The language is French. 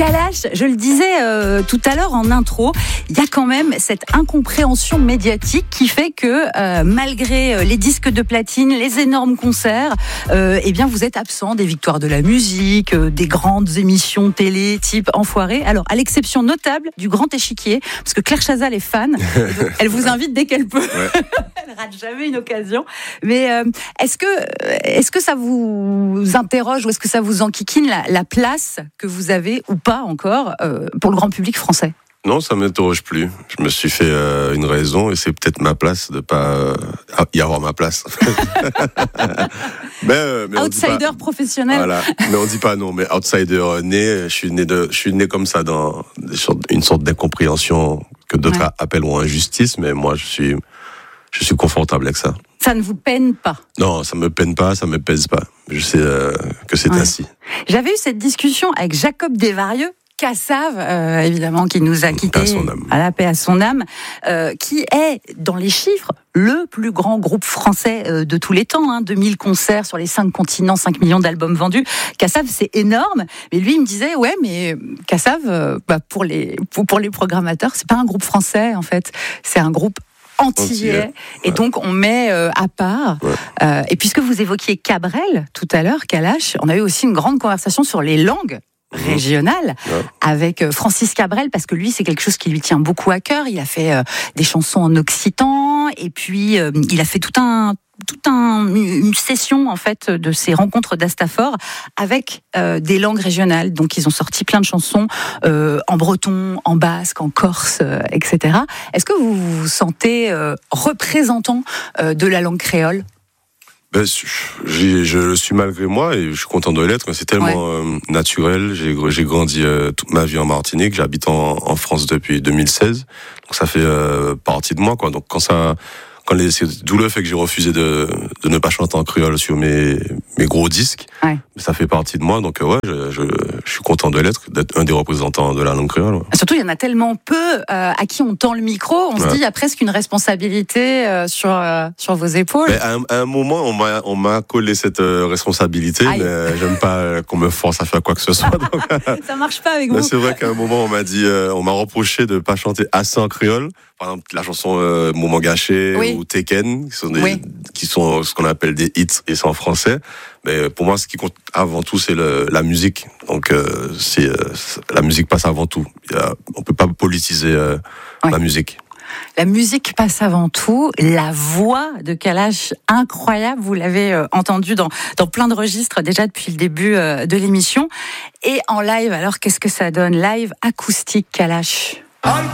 Kalash, je le disais tout à l'heure en intro, il y a quand même cette incompréhension médiatique qui fait que malgré les disques de platine, les énormes concerts, eh bien vous êtes absent des victoires de la musique, des grandes émissions télé type Enfoiré. Alors à l'exception notable du Grand Échiquier, parce que Claire Chazal est fan, elle vous invite dès qu'elle peut. Ouais. Elle rate jamais une occasion. Mais est-ce que ça vous interroge ou est-ce que ça vous enquiquine la place que vous avez ou pas encore pour le grand public français ? Non, ça m'interroge plus. Je me suis fait une raison et c'est peut-être ma place de pas y avoir ma place. mais outsider professionnel. Voilà. Mais on dit pas non. Mais outsider né, je suis né comme ça dans une sorte d'incompréhension que d'autres appelleront injustice. Mais moi, je suis confortable avec ça. Ça ne vous peine pas ? Non, ça me peine pas, ça me pèse pas. Je sais que c'est ainsi. J'avais eu cette discussion avec Jacob Desvarieux, Kassav, évidemment, qui nous a quittés, à la paix à son âme, qui est, dans les chiffres, le plus grand groupe français de tous les temps. 2000 concerts sur les 5 continents, 5 millions d'albums vendus. Kassav, c'est énorme. Mais lui, il me disait, ouais, mais Kassav, pour les programmateurs, c'est pas un groupe français, en fait. C'est un groupe antillais. Et donc on met à part. Et puisque vous évoquiez Cabrel tout à l'heure, Kalash, on a eu aussi une grande conversation sur les langues régionales avec Francis Cabrel, parce que lui, c'est quelque chose qui lui tient beaucoup à cœur. Il a fait des chansons en occitan, et puis il a fait une session en fait de ces rencontres d'Astafor avec des langues régionales. Donc ils ont sorti plein de chansons en breton, en basque, en corse, etc. Est-ce que vous vous sentez représentant de la langue créole ? Je le suis malgré moi et je suis content de l'être. C'est tellement naturel. J'ai grandi toute ma vie en Martinique. J'habite en France depuis 2016. Donc ça fait partie de moi, quoi. Donc c'est d'où le fait que j'ai refusé de ne pas chanter en créole sur mes gros disques. Ça fait partie de moi, donc je suis content de l'être, d'être un des représentants de la langue créole. Ouais. Surtout, il y en a tellement peu à qui on tend le micro, on se dit il y a presque une responsabilité sur vos épaules. Mais à un moment, on m'a collé cette responsabilité, mais j'aime pas qu'on me force à faire quoi que ce soit. Donc, ça marche pas avec vous. C'est vrai qu'à un moment, on m'a reproché de pas chanter assez en créole. Par exemple, la chanson Moment gâché ou Tekken, qui sont ce qu'on appelle des hits et c'est en français. Mais pour moi, ce qui compte avant tout, c'est la musique. Donc, la musique passe avant tout. On peut pas politiser la musique. La musique passe avant tout. La voix de Kalash, incroyable. Vous l'avez entendu dans plein de registres déjà depuis le début de l'émission. Et en live, alors qu'est-ce que ça donne ? Live acoustique Kalash.